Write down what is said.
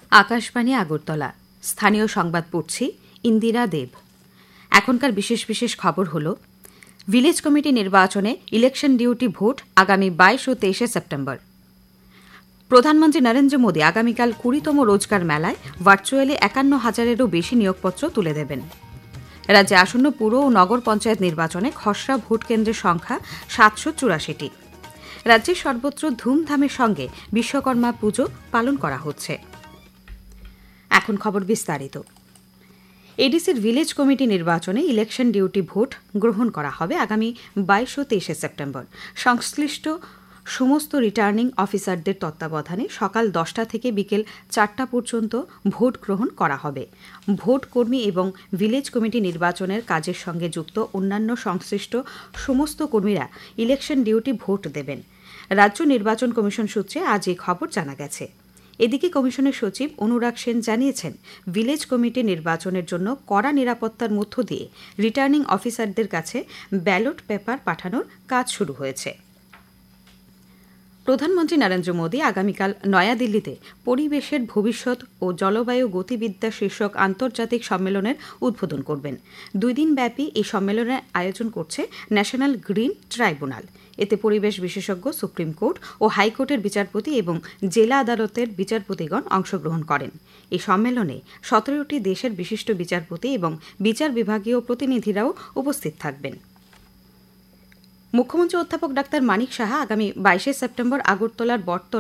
আকাশবাণী আগরতলা স্থানীয় সংবাদ পড়ছি ইন্দিরা দেব। এখনকার বিশেষ বিশেষ খবর হল ভিলেজ কমিটি নির্বাচনে ইলেকশন ডিউটি ভোট আগামী 22 ও 23 সেপ্টেম্বর। প্রধানমন্ত্রী নরেন্দ্র মোদী আগামীকাল 20তম রোজগার মেলায় ভার্চুয়ালি 51,000-এরও বেশি নিয়োগপত্র তুলে দেবেন। রাজ্যে আসন্ন পুর ও নগর পঞ্চায়েত নির্বাচনে খসড়া ভোট কেন্দ্রের সংখ্যা 784টি। রাজ্যের সর্বত্র ধুমধামের সঙ্গে বিশ্বকর্মা পুজো পালন করা হচ্ছে। এখন খবর বিস্তারিত। এডিসির ভিলেজ কমিটি নির্বাচনে ইলেকশন ডিউটি ভোট গ্রহণ করা হবে আগামী 22 ও 23 সেপ্টেম্বর। সংশ্লিষ্ট সমস্ত রিটার্নিং অফিসারদের তত্ত্বাবধানে সকাল 10টা থেকে বিকেল 4টা পর্যন্ত ভোট গ্রহণ করা হবে। ভোট কর্মী এবং ভিলেজ কমিটি নির্বাচনের কাজের সঙ্গে যুক্ত অন্যান্য সংশ্লিষ্ট সমস্ত কর্মীরা ইলেকশন ডিউটি ভোট দেবেন। রাজ্য নির্বাচন কমিশন সূত্রে আজ এই খবর জানা গেছে। এদিকে কমিশনের সচিব অনুরাগ সেন জানিয়েছেন, ভিলেজ কমিটি নির্বাচনের জন্য কড়া নিরাপত্তার মধ্য দিয়ে রিটার্নিং অফিসারদের কাছে ব্যালট পেপার পাঠানোর কাজ শুরু হয়েছে। প্রধানমন্ত্রী নরেন্দ্র মোদী আগামীকাল নয়াদিল্লিতে পরিবেশের ভবিষ্যৎ ও জলবায়ু গতিবিদ্যা শীর্ষক আন্তর্জাতিক সম্মেলনের উদ্বোধন করবেন। 2 দিনব্যাপী এই সম্মেলনের আয়োজন করছে ন্যাশনাল গ্রিন ট্রাইব্যুনাল। এতে পরিবেশ বিশেষজ্ঞ, সুপ্রিম কোর্ট ও হাইকোর্টের বিচারপতি এবং জেলা আদালতের বিচারপতিগণ অংশগ্রহণ করেন। এই সম্মেলনে 17টি দেশের বিশিষ্ট বিচারপতি এবং বিচার বিভাগীয় প্রতিনিধিরাও উপস্থিত থাকবেন। মুখ্যমন্ত্রী অধ্যাপক ডাক্তার মানিক সাহা আগামী 22 সেপ্টেম্বর আগরতলার বটতলা